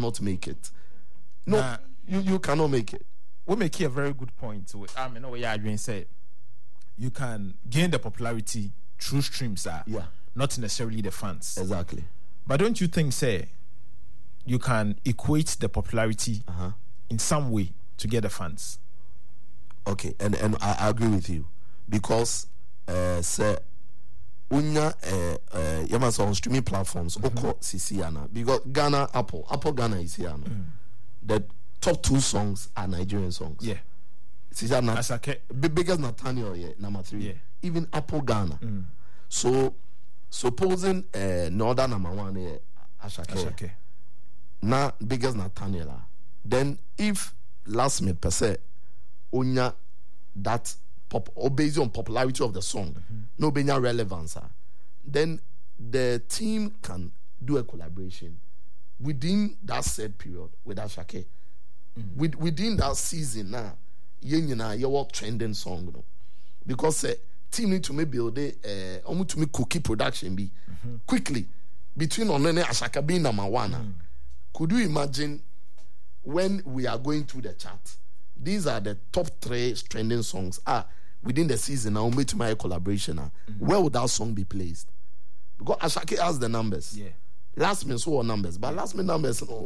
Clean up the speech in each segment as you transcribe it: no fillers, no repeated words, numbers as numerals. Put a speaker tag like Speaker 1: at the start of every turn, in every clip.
Speaker 1: cannot make it. No, you cannot make it.
Speaker 2: We make a very good point. I mean, what you say, you can gain the popularity through streams, not necessarily the fans.
Speaker 1: Exactly.
Speaker 2: But don't you think, say, you can equate the popularity in some way to get the fans?
Speaker 1: Okay, and I agree with you, because say unya yamas on streaming platforms oko sisiana, because Apple Ghana is here. The top 2 songs are Nigerian songs.
Speaker 2: Yeah.
Speaker 1: Sisiana biggest Nathaniel number 3.
Speaker 2: Yeah.
Speaker 1: Even Apple Ghana. So supposing Northern number 1 Ashake. Na biggest Nathaniel. Then if last minute per se onya that pop or based on popularity of the song, no benya relevance, then the team can do a collaboration within that said period with Ashake. Within that season now, your trending song, no? Because team need to me build almost to me cookie production be quickly between Onene Ashaka being number 1. Could you imagine when we are going through the chart? These are the top 3 trending songs. Within the season, I'll make my collaboration. Where would that song be placed? Because Ashake has the numbers.
Speaker 2: Yeah.
Speaker 1: Last minute saw numbers, but last minute numbers no.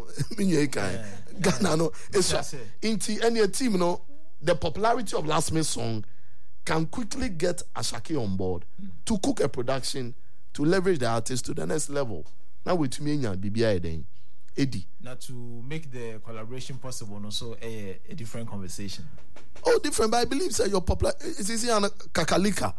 Speaker 1: Ghana no. It's into any team no. The popularity of last minute song can quickly get Ashake on board to cook a production to leverage the artist to the next level. Now with me and BBI then. Eddie.
Speaker 2: Now to make the collaboration possible, also a different conversation.
Speaker 1: Oh, different, but I believe say you're popular. It's easy on Kakalika.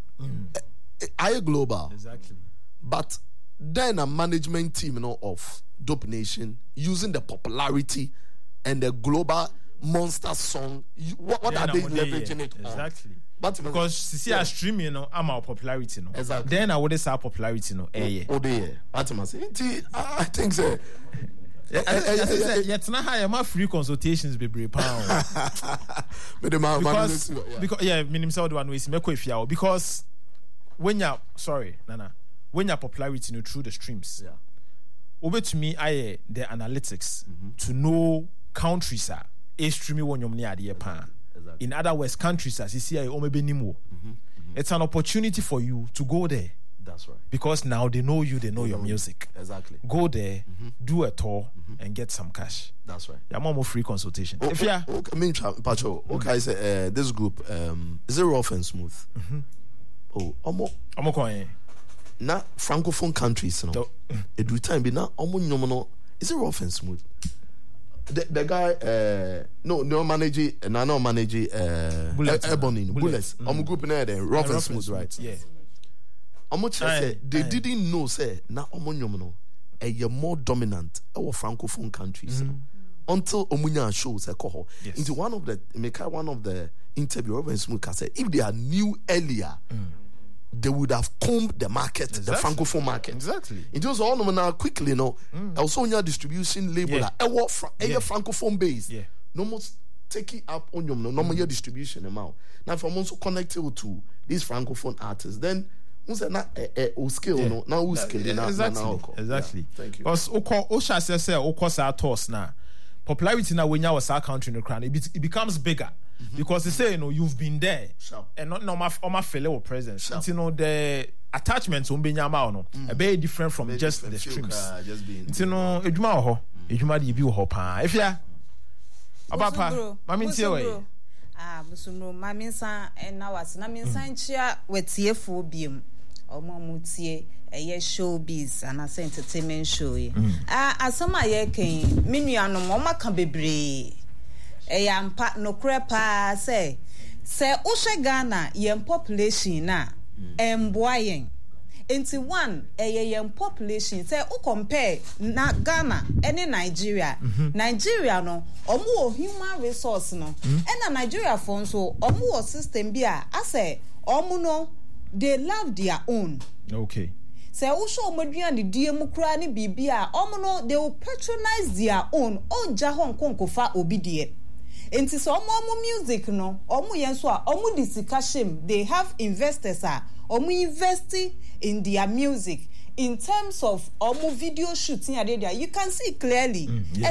Speaker 1: I global.
Speaker 2: Exactly.
Speaker 1: But then a management team, of Dope Nation using the popularity and the global monster song. What are they leveraging it on?
Speaker 2: Exactly.
Speaker 1: But
Speaker 2: because see our streaming, I'm our popularity, no.
Speaker 1: Exactly.
Speaker 2: Then I would say our popularity, no.
Speaker 1: I think so.
Speaker 2: Yet now I am free consultations, baby. Because when you're when your popularity through the streams, over to me, the analytics to know countries are a streaming one your pan. In other words, countries as you see, it's an opportunity for you to go there.
Speaker 1: That's right.
Speaker 2: Because now they know you, they know your music.
Speaker 1: Exactly.
Speaker 2: Go there, do a tour, and get some cash.
Speaker 1: That's right.
Speaker 2: Yeah, more free consultation.
Speaker 1: Pacho, okay, say this group, is it Rough and Smooth? Na francophone countries, no. It will time be now. Is it Rough and Smooth? The guy, no manage, no manage, Ebony, Bullets. Group there, Rough and Smooth, right?
Speaker 2: Yeah.
Speaker 1: They didn't know, say, na omonyomono, a more dominant our francophone countries. Until Omunya shows a coho. Into one of the interview, Rough and Smooth said, if they are new earlier, they would have combed the market, the francophone market.
Speaker 2: Exactly.
Speaker 1: It was all now quickly, also on your distribution label, francophone base.
Speaker 2: Yeah.
Speaker 1: No more taking up on your normal distribution amount. Now, if I'm also connected to these francophone artists, then who's not a skill? No, now who's skill?
Speaker 2: Exactly.
Speaker 1: Thank you.
Speaker 2: Because Osha says, our toss now. Popularity now when you was our country in the crown, it becomes bigger. Because they say, you've been there, and not my fellow presence. The attachments won't be a very different from just the streams. If you Papa, Mammy,
Speaker 3: Musumro, Maminsa, and now as Naminsanchia with TFO beam, or Mamutie, a showbiz, and as entertainment show. As some I came, Miniano Mama can be brave. Part no crepa say Usha Ghana yem population na emboying into one yem population say u compare na Ghana any Nigeria Nigeria no omo human resource no na Nigeria for so omo system bia I say omo no they love their own.
Speaker 2: Okay.
Speaker 3: Say Usha omoduan the diemukra ni bibia omo no they will patronize their own jahon konkofa obidie. Enti so omo music no omo yenso a omo discussion they have investors omo investing in their music in terms of omo video shooting there you can see clearly